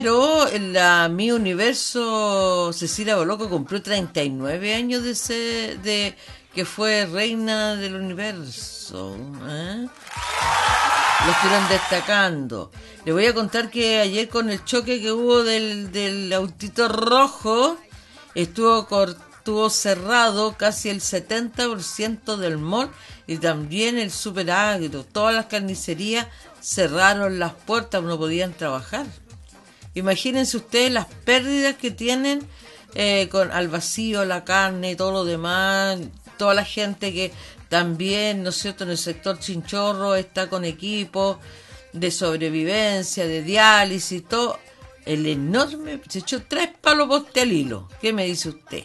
Pero la Mi Universo Cecilia Boloco cumplió 39 años de que fue reina del universo. ¿Eh? Lo estuvieron destacando. Le voy a contar que ayer con el choque que hubo del autito rojo, estuvo cerrado casi el 70% del mall y también el superagro. Todas las carnicerías cerraron las puertas, no podían trabajar. Imagínense ustedes las pérdidas que tienen con al vacío, la carne y todo lo demás. Toda la gente que también, ¿no es cierto?, en el sector chinchorro está con equipos de sobrevivencia, de diálisis, todo. El enorme, se echó 3 palos poste al hilo. ¿Qué me dice usted?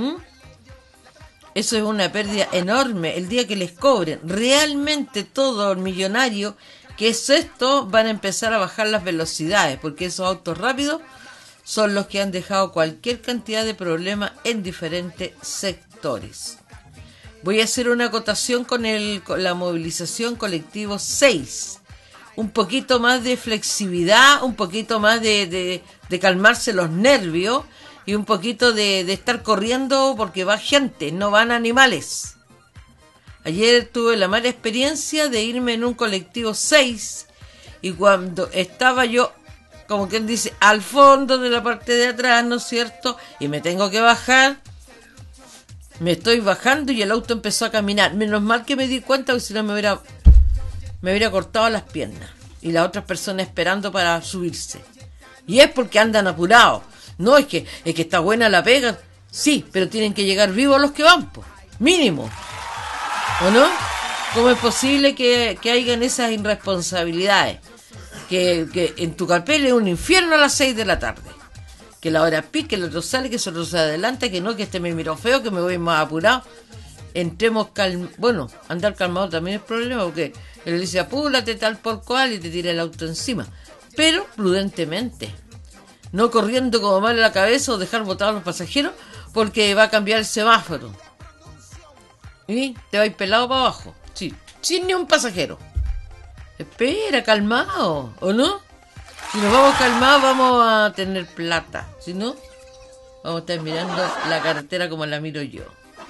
Eso es una pérdida enorme. El día que les cobren realmente todo el millonario que es esto, van a empezar a bajar las velocidades, porque esos autos rápidos son los que han dejado cualquier cantidad de problemas en diferentes sectores. Voy a hacer una acotación con la movilización colectivo 6. Un poquito más de flexibilidad, un poquito más de calmarse los nervios y un poquito de estar corriendo porque va gente, no van animales. Ayer tuve la mala experiencia de irme en un colectivo 6 y cuando estaba yo, como quien dice, al fondo de la parte de atrás, ¿no es cierto? Y me tengo que bajar, me estoy bajando y el auto empezó a caminar. Menos mal que me di cuenta, porque si no me hubiera cortado las piernas. Y las otras personas esperando para subirse. Y es porque andan apurados. No, es que está buena la pega. Sí, pero tienen que llegar vivos los que van, pues. Mínimo. ¿O no? ¿Cómo es posible que hayan esas irresponsabilidades? Que en tu carpel es un infierno a las 6 de la tarde. Que la hora pique, que el otro sale, que el otro se adelanta, que no, que este me miró feo, que me voy más apurado. Entremos bueno, andar calmado también es problema, porque él dice apúrate tal por cual y te tira el auto encima. Pero prudentemente. No corriendo como mal a la cabeza o dejar botados a los pasajeros, porque va a cambiar el semáforo. Y te va a ir pelado para abajo. Sí, sin ni un pasajero. Espera, calmado, ¿o no? Si nos vamos calmados vamos a tener plata. Si no, vamos a estar mirando la carretera como la miro yo.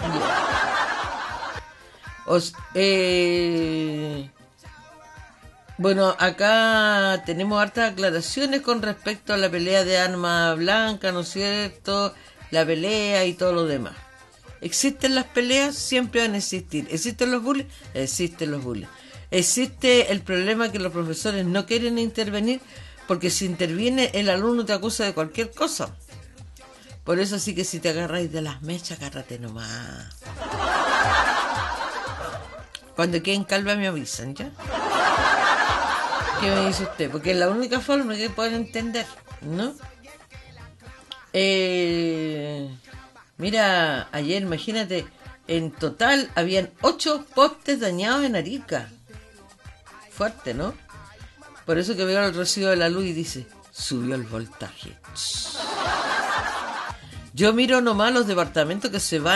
Bueno, acá tenemos hartas aclaraciones con respecto a la pelea de arma blanca, ¿no es cierto? La pelea y todo lo demás. ¿Existen las peleas? Siempre van a existir. ¿Existen los bullies? Existen los bullies. Existe el problema que los profesores no quieren intervenir, porque si interviene el alumno te acusa de cualquier cosa. Por eso sí que si te agarráis de las mechas, agárrate nomás. Cuando queden calva me avisan, ¿ya? ¿Qué me dice usted? Porque es la única forma que pueden entender, ¿no? Mira, ayer, imagínate, en total habían 8 postes dañados en Arica. Fuerte, ¿no? Por eso que veo el recibo de la luz y dice, subió el voltaje. Yo miro nomás los departamentos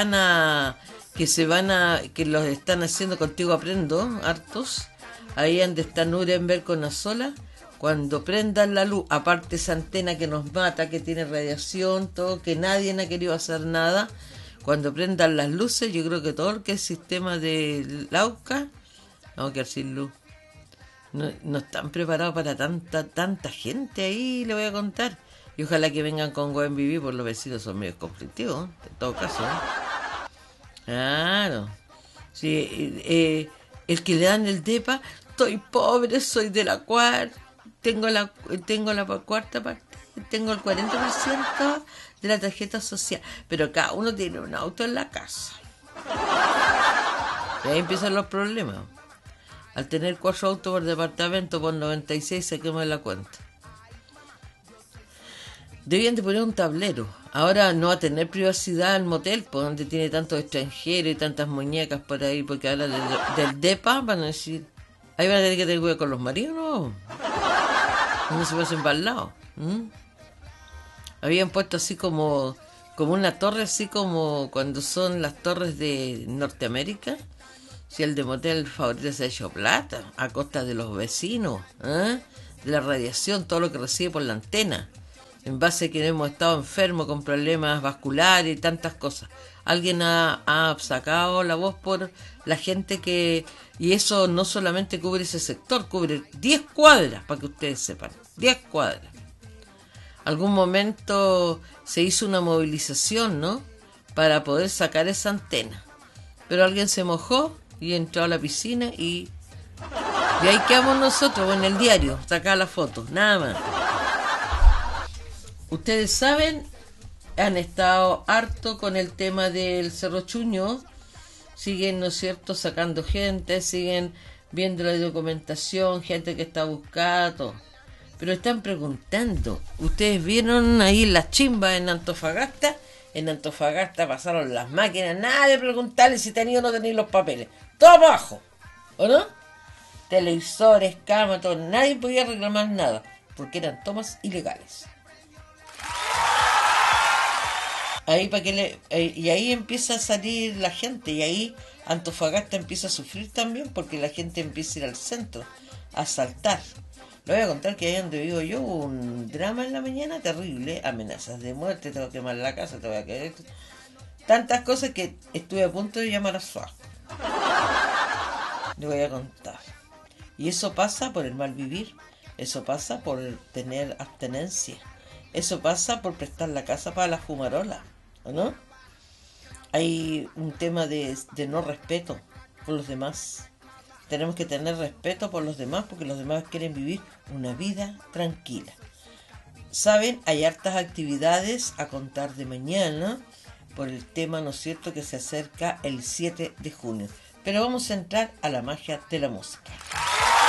que los están haciendo Contigo Aprendo, hartos. Ahí donde está Nuremberg con Azola. Cuando prendan la luz, aparte esa antena que nos mata, que tiene radiación, todo, que nadie ha querido hacer nada, cuando prendan las luces, yo creo que todo lo que es sistema de Lauca, vamos a quedar sin luz. No están preparados para tanta gente ahí, le voy a contar. Y ojalá que vengan con buen vivir, por los vecinos son medio conflictivos, en todo caso. Claro. Sí, el que le dan el DEPA, estoy pobre, soy de la cuarta. Tengo la cuarta parte, tengo el 40% de la tarjeta social, pero cada uno tiene un auto en la casa. Y ahí empiezan los problemas. Al tener 4 autos por departamento por 96 se quema la cuenta. Debían de poner un tablero. Ahora no va a tener privacidad el motel, por donde tiene tantos extranjeros y tantas muñecas por ahí, porque ahora del DEPA van a decir, ahí van a tener que tener cuidado con los maridos, ¿no? No se pasen para el lado. Habían puesto así como una torre, así como cuando son las torres de Norteamérica. Si el de motel favorito se ha hecho plata a costa de los vecinos, de la radiación, todo lo que recibe por la antena. en base a que hemos estado enfermos con problemas vasculares y tantas cosas. Alguien ha sacado la voz por la gente que... Y eso no solamente cubre ese sector, cubre 10 cuadras, para que ustedes sepan. 10 cuadras. Algún momento se hizo una movilización, ¿no?, para poder sacar esa antena. Pero alguien se mojó y entró a la piscina y ahí quedamos nosotros en el diario, sacar la foto, nada más. Ustedes saben, han estado harto con el tema del Cerro Chuño, siguen, ¿no es cierto?, sacando gente, siguen viendo la documentación, gente que está buscada, todo. Pero están preguntando, ¿ustedes vieron ahí las chimbas en Antofagasta? En Antofagasta pasaron las máquinas, nada de preguntarle si tenía o no tenía los papeles. Todo abajo, ¿o no? Televisores, camas, todo. Nadie podía reclamar nada, porque eran tomas ilegales. Ahí y ahí empieza a salir la gente, y ahí Antofagasta empieza a sufrir también, porque la gente empieza a ir al centro a asaltar. Le voy a contar que ahí donde vivo yo hubo un drama en la mañana terrible, amenazas de muerte, te voy a quemar la casa, te voy a quedar... Tantas cosas que estuve a punto de llamar a SWAT. Le voy a contar. Y eso pasa por el mal vivir, eso pasa por tener abstenencia, eso pasa por prestar la casa para la fumarola, ¿o no? Hay un tema de no respeto por los demás. Tenemos que tener respeto por los demás porque los demás quieren vivir una vida tranquila. Saben, hay hartas actividades a contar de mañana por el tema, ¿no es cierto?, que se acerca el 7 de junio. Pero vamos a entrar a la magia de la música.